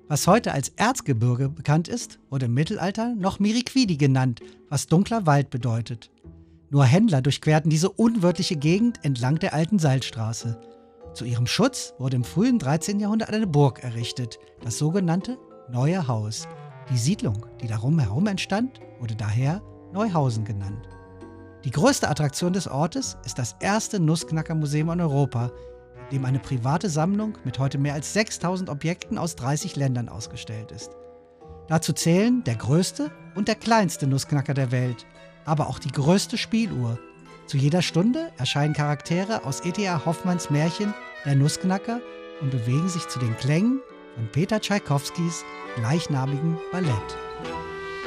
Was heute als Erzgebirge bekannt ist, wurde im Mittelalter noch Miriquidi genannt, was dunkler Wald bedeutet. Nur Händler durchquerten diese unwirtliche Gegend entlang der alten Salzstraße. Zu ihrem Schutz wurde im frühen 13. Jahrhundert eine Burg errichtet, das sogenannte Neue Haus. Die Siedlung, die darum herum entstand, wurde daher Neuhausen genannt. Die größte Attraktion des Ortes ist das erste Nussknacker-Museum in Europa, in dem eine private Sammlung mit heute mehr als 6000 Objekten aus 30 Ländern ausgestellt ist. Dazu zählen der größte und der kleinste Nussknacker der Welt, aber auch die größte Spieluhr. Zu jeder Stunde erscheinen Charaktere aus E.T.A. Hoffmanns Märchen Der Nussknacker und bewegen sich zu den Klängen von Peter Tschaikowskis gleichnamigen Ballett.